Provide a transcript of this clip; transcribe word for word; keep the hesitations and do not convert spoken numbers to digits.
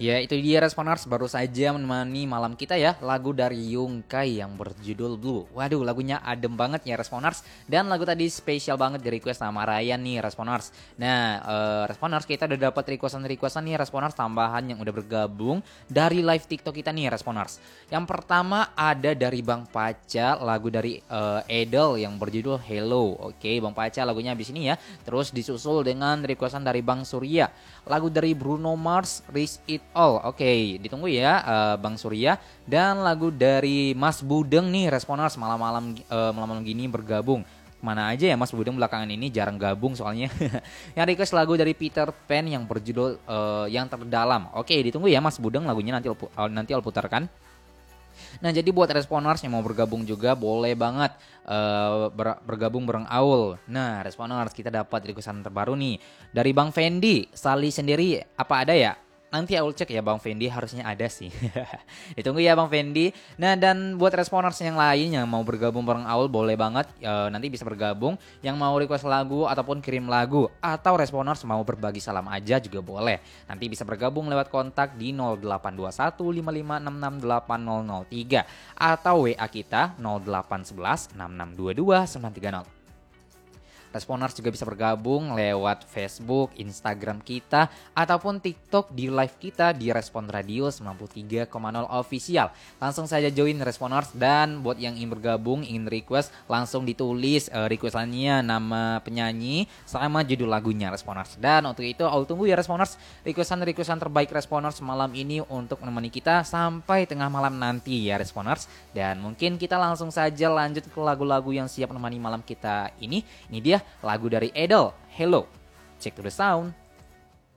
Ya itu dia Responers, baru saja menemani malam kita ya, lagu dari Yungkai yang berjudul Blue. Waduh, lagunya adem banget ya Responers. Dan lagu tadi spesial banget di request sama Ryan nih Responers. Nah uh, Responers, kita udah dapat requestan-requestan nih Responers tambahan yang udah bergabung dari live TikTok kita nih Responers. Yang pertama ada dari Bang Paca, lagu dari uh, Edel yang berjudul Hello. Oke Bang Paca, lagunya habis ini ya. Terus disusul dengan requestan dari Bang Surya, lagu dari Bruno Mars, Risk It All. Oke, ditunggu ya uh, Bang Surya. Dan lagu dari Mas Budeng nih Responers, malam-malam uh, malam-malam gini bergabung. Mana aja ya Mas Budeng belakangan ini, jarang gabung soalnya. Yang request lagu dari Peter Pan yang berjudul uh, Yang Terdalam. Oke, ditunggu ya Mas Budeng, lagunya nanti uh, nanti I'll putarkan. Nah jadi buat Responers yang mau bergabung juga boleh banget uh, ber bergabung bareng Aul. Nah Responers, kita dapat requestan terbaru nih dari Bang Fendi, Sali Sendiri apa ada ya? Nanti Aul cek ya Bang Fendi, harusnya ada sih. Ditunggu ya Bang Fendi. Nah dan buat Responers yang lain yang mau bergabung bareng Aul boleh banget, uh, nanti bisa bergabung. Yang mau request lagu ataupun kirim lagu, atau Responers mau berbagi salam aja juga boleh. Nanti bisa bergabung lewat kontak di nol delapan dua satu lima lima enam enam delapan nol nol tiga atau W A kita nol delapan satu satu enam enam dua dua sembilan tiga nol. Responers juga bisa bergabung lewat Facebook, Instagram kita, ataupun TikTok di live kita di Respon Radio sembilan puluh tiga koma nol Official. Langsung saja join Responers, dan buat yang ingin bergabung, ingin request, langsung ditulis uh, requestannya, nama penyanyi, sama judul lagunya Responers. Dan untuk itu, aku tunggu ya Responers, requestan-requestan terbaik Responers malam ini untuk menemani kita sampai tengah malam nanti ya Responers. Dan mungkin kita langsung saja lanjut ke lagu-lagu yang siap menemani malam kita ini. Ini dia lagu dari Edel, Hello. Check to the sound.